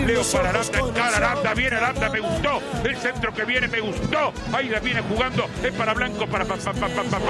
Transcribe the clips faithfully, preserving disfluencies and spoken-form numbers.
Leo para Aranda, encara Aranda, viene Aranda, me gustó, el centro que viene me gustó, ahí la viene jugando, es para Blanco, para para para para para para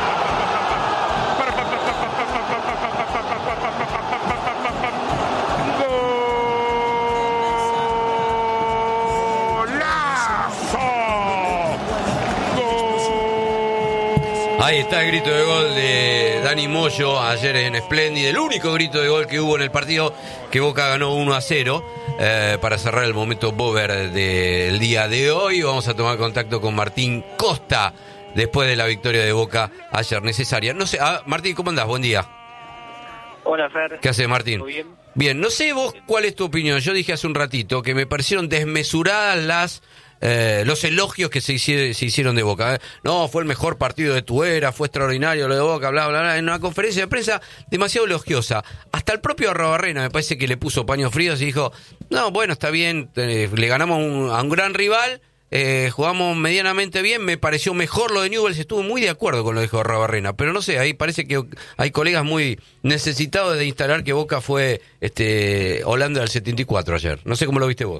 Ahí está el grito de gol de Dani Moyo ayer en Splendid, el único grito de gol que hubo en el partido, que Boca ganó uno a cero. Eh, para cerrar el momento Bober del día de hoy, vamos a tomar contacto con Martín Costa después de la victoria de Boca ayer necesaria. No sé, ah, Martín, ¿cómo andás? Buen día. Hola, Fer. ¿Qué haces, Martín? ¿Todo bien? Bien, no sé vos cuál es tu opinión. Yo dije hace un ratito que me parecieron desmesuradas las eh, los elogios que se hicieron, se hicieron de Boca. ¿eh? No, fue el mejor partido de tu era, fue extraordinario lo de Boca, bla, bla, bla. En una conferencia de prensa demasiado elogiosa. Hasta el propio Arrobarrena me parece que le puso paños fríos y dijo, no, bueno, está bien, eh, le ganamos un, a un gran rival, eh, jugamos medianamente bien, me pareció mejor lo de Newell's, estuvo muy de acuerdo con lo que dijo Arrobarrena, pero no sé, ahí parece que hay colegas muy necesitados de instalar que Boca fue este Holanda del setenta y cuatro ayer. No sé cómo lo viste vos.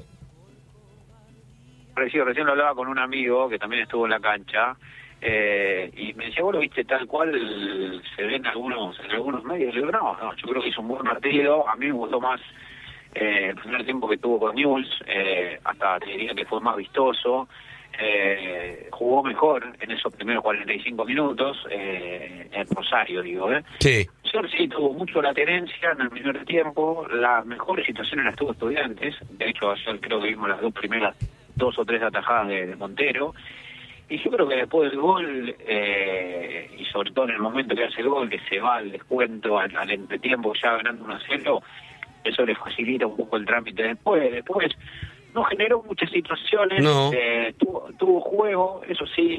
Recién, recién lo hablaba con un amigo que también estuvo en la cancha eh, y me decía, vos lo viste tal cual se ve en algunos, en algunos medios. Le digo, no, no, yo creo que hizo un buen partido. A mí me gustó más eh, el primer tiempo que tuvo con Newell's, eh, hasta te diría que fue más vistoso. Eh, jugó mejor en esos primeros cuarenta y cinco minutos, eh, en Rosario, digo, ¿eh? Sí. Ayer sí tuvo mucho la tenencia en el primer tiempo, las mejores situaciones las tuvo Estudiantes, de hecho ayer creo que vimos las dos primeras, dos o tres atajadas de, de Montero, y yo creo que después del gol, eh, y sobre todo en el momento que hace el gol, que se va al descuento, al, al entretiempo ya ganando uno a cero, eso le facilita un poco el trámite después, después no generó muchas situaciones, no. eh, tuvo, tuvo juego, eso sí.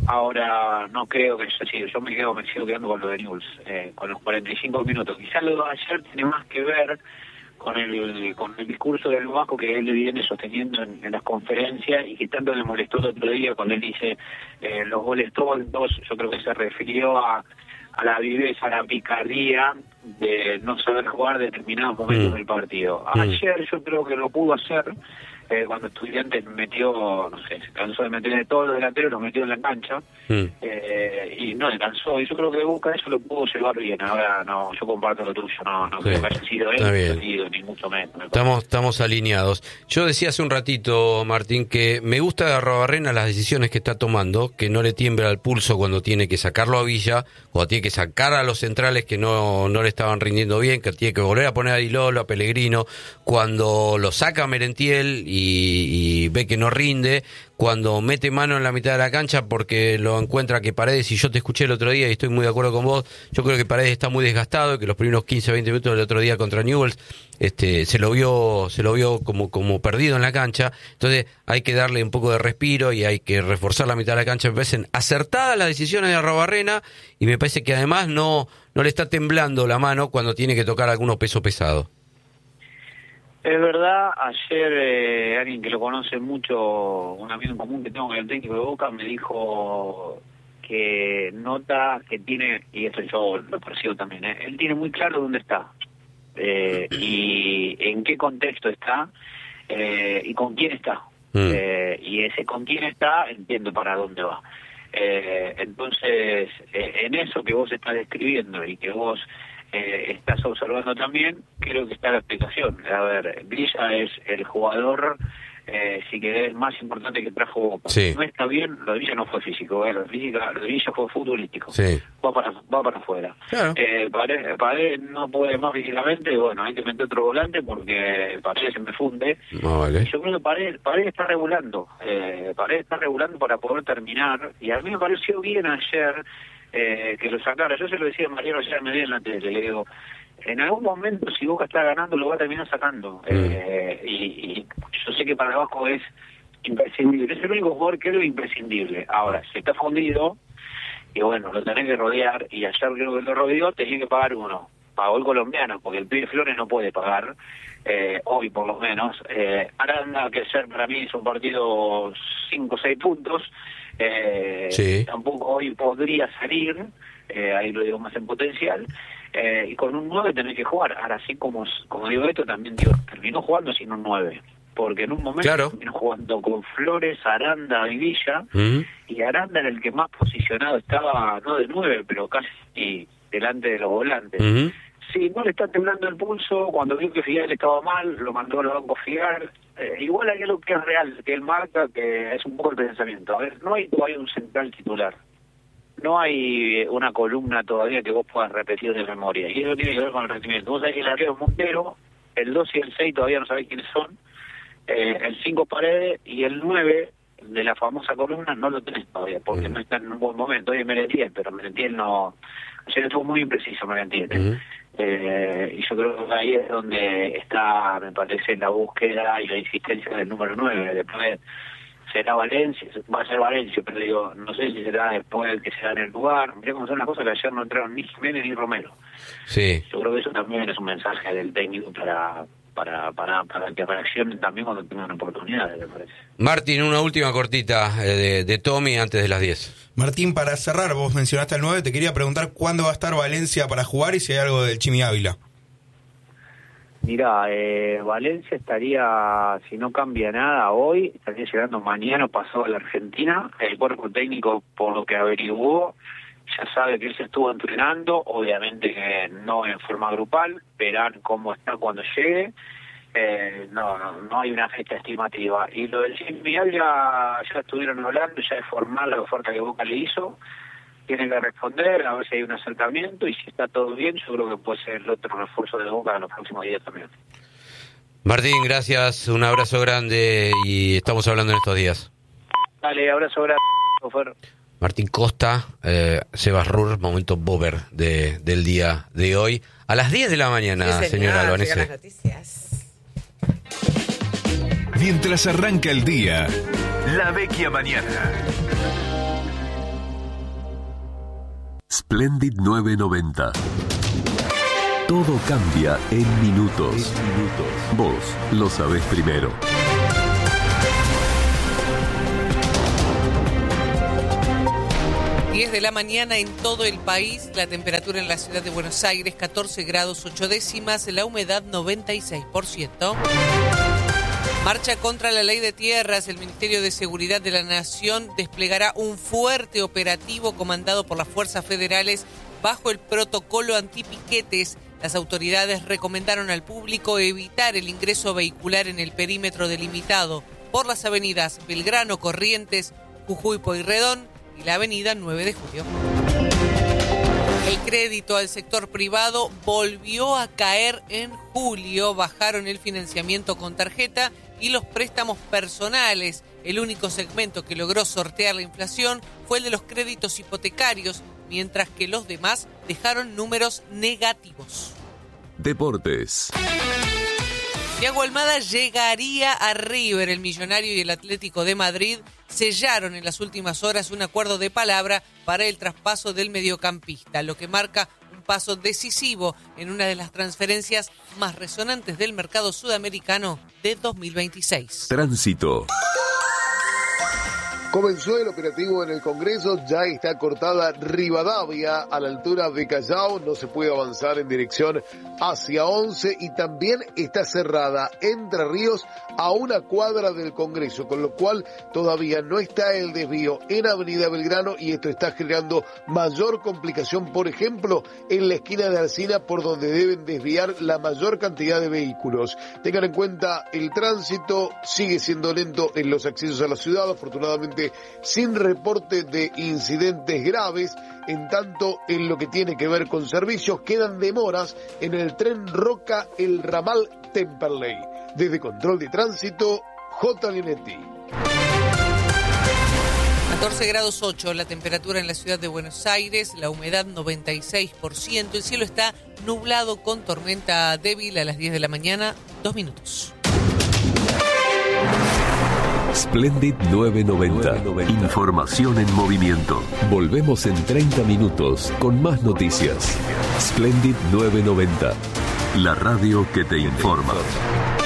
Ahora no creo que yo, sí, yo me quedo, me sigo quedando con lo de Newell's, eh, con los cuarenta y cinco minutos. Quizás lo de ayer tiene más que ver con el con el discurso del Vasco que él viene sosteniendo en, en las conferencias y que tanto le molestó el otro día cuando él dice eh, los goles tontos. Yo creo que se refirió a, a la viveza, a la picardía de no saber jugar determinados momentos mm. del partido. Ayer yo creo que lo pudo hacer. Eh, cuando Estudiantes metió, no sé, se cansó de meter de todos los delanteros, los metió en la cancha, mm. eh, y no le cansó, y yo creo que Boca eso lo pudo llevar bien. Ahora no, yo comparto lo tuyo, no, no sí. creo que haya sido él, ni mucho menos. Estamos, estamos alineados. Yo decía hace un ratito, Martín, que me gusta de Arrobarrena las decisiones que está tomando, que no le tiembla el pulso cuando tiene que sacarlo a Villa, cuando tiene que sacar a los centrales que no, no le estaban rindiendo bien, que tiene que volver a poner a Dilolo, a Pellegrino, cuando lo saca a Merentiel y Y, y ve que no rinde, cuando mete mano en la mitad de la cancha porque lo encuentra que Paredes, y yo te escuché el otro día y estoy muy de acuerdo con vos, yo creo que Paredes está muy desgastado y que los primeros quince a veinte minutos del otro día contra Newell's este, se lo vio se lo vio como, como perdido en la cancha. Entonces hay que darle un poco de respiro y hay que reforzar la mitad de la cancha. Me parecen acertadas las decisiones de Arrobarrena y me parece que además no, no le está temblando la mano cuando tiene que tocar algunos pesos pesados. Es verdad, ayer eh, alguien que lo conoce mucho, un amigo en común que tengo con el técnico de Boca, me dijo que nota que tiene, y esto yo lo percibo también, ¿eh? Él tiene muy claro dónde está, eh, y en qué contexto está, eh, y con quién está. Mm. Eh, y ese con quién está, entiendo para dónde va. Eh, entonces, eh, en eso que vos estás describiendo y que vos Eh, estás observando también, creo que está la explicación. A ver, Villa es el jugador, eh, si querés, más importante que trajo Boca. Sí. No está bien, lo de Villa no fue físico, eh, lo, de Villa, lo de Villa fue futbolístico. Sí. Va para va para afuera. Claro. Eh, Paredes, Paredes no puede más físicamente, bueno, hay que meter otro volante porque Paredes se me funde. No, vale. Y yo creo que Paredes, Paredes está regulando, eh, Paredes está regulando para poder terminar, y a mí me pareció bien ayer Eh, que lo sacara. Yo se lo decía a Mariano ayer me vi en la tele, le digo, en algún momento si Boca está ganando lo va a terminar sacando. Mm. Eh, y, y yo sé que para el Vasco es imprescindible, es el único jugador que es imprescindible. Ahora, si está fundido, y bueno, lo tenés que rodear, y ayer creo que lo rodeó, tenía que pagar uno. Pagó el colombiano, porque el pibe Flores no puede pagar, eh, hoy por lo menos. Eh, Aranda, que ayer para mí hizo un partido cinco o seis puntos, Eh, sí. Tampoco hoy podría salir, eh, ahí lo digo más en potencial, Eh, y con un nueve tenés que jugar. Ahora, así como, como digo esto, también digo, terminó jugando sin un nueve. Porque en un momento claro. terminó jugando con Flores, Aranda y Villa. Uh-huh. Y Aranda era el que más posicionado estaba, no de nueve, pero casi delante de los volantes. Uh-huh. Sí, no le está temblando el pulso. Cuando vio que Figal estaba mal, lo mandó al banco Figal. Eh, igual hay algo que es real, que él marca, que es un poco el pensamiento. A ver, no hay todavía un central titular. No hay una columna todavía que vos puedas repetir de memoria. Y eso tiene que ver con el rendimiento. Vos sabés que el arquero es Montero, el dos y el seis todavía no sabés quiénes son. Eh, el cinco Paredes y el nueve de la famosa columna no lo tenés todavía, porque uh-huh. no está en un buen momento. Oye, Merentiel, pero Merentiel no... Ayer estuvo muy impreciso Merentiel. Uh-huh. Eh, y yo creo que ahí es donde está, me parece, la búsqueda y la insistencia del número nueve. Después será Valencia, va a ser Valencia, pero digo, no sé si será después que se da en el lugar. Mirá cómo son las cosas, que ayer no entraron ni Jiménez ni Romero. Sí. Yo creo que eso también es un mensaje del técnico para para para, para que reaccionen también cuando tengan oportunidades, me parece. Martín, una última cortita eh, de, de Tommy antes de las diez. Martín, para cerrar, vos mencionaste al nueve, te quería preguntar cuándo va a estar Valencia para jugar y si hay algo del Chimi Ávila. Mirá, eh, Valencia estaría, si no cambia nada hoy, estaría llegando mañana o pasado a la Argentina. El cuerpo técnico, por lo que averiguó, ya sabe que él se estuvo entrenando, obviamente que no en forma grupal, verán cómo está cuando llegue. Eh, no, no, no hay una fecha estimativa. Y lo del Chimi Ávila ya estuvieron hablando, ya es formal la oferta que Boca le hizo. Tienen que responder, a ver si hay un acercamiento, y si está todo bien, yo creo que puede ser el otro refuerzo de Boca en los próximos días también. Martín, gracias, un abrazo grande y estamos hablando en estos días. Dale, abrazo grande, Fer. Martín Costa, eh, Sebas Rur, momento Bober de, del día de hoy. A las diez de la mañana, sí, señor, señora Albanese. las noticias. Mientras arranca el día, La Vecchia Mañana. Splendid nueve noventa. Todo cambia en minutos. Vos lo sabés primero. diez de la mañana en todo el país, la temperatura en la ciudad de Buenos Aires, catorce grados ocho décimas, la humedad noventa y seis por ciento. Marcha contra la ley de tierras. El Ministerio de Seguridad de la Nación desplegará un fuerte operativo comandado por las fuerzas federales bajo el protocolo antipiquetes. Las autoridades recomendaron al público evitar el ingreso vehicular en el perímetro delimitado por las avenidas Belgrano, Corrientes, Jujuy, Pueyrredón y la avenida nueve de julio. El crédito al sector privado volvió a caer en julio. Bajaron el financiamiento con tarjeta y los préstamos personales. El único segmento que logró sortear la inflación fue el de los créditos hipotecarios, mientras que los demás dejaron números negativos. Deportes. Thiago Almada llegaría a River. El Millonario y el Atlético de Madrid sellaron en las últimas horas un acuerdo de palabra para el traspaso del mediocampista, lo que marca un paso decisivo en una de las transferencias más resonantes del mercado sudamericano de dos mil veintiséis. Tránsito. Comenzó el operativo en el Congreso, ya está cortada Rivadavia a la altura de Callao, no se puede avanzar en dirección hacia once y también está cerrada Entre Ríos a una cuadra del Congreso, con lo cual todavía no está el desvío en Avenida Belgrano y esto está generando mayor complicación, por ejemplo, en la esquina de Alsina, por donde deben desviar la mayor cantidad de vehículos. Tengan en cuenta, el tránsito sigue siendo lento en los accesos a la ciudad, afortunadamente sin reporte de incidentes graves. En tanto, en lo que tiene que ver con servicios, quedan demoras en el tren Roca, el ramal Temperley. Desde Control de Tránsito, J. Linetti. catorce grados ocho la temperatura en la ciudad de Buenos Aires, la humedad noventa y seis por ciento, el cielo está nublado con tormenta débil a las diez de la mañana, dos minutos. Splendid nueve noventa. Información en movimiento. Volvemos en treinta minutos con más noticias. Splendid nueve noventa. La radio que te informa.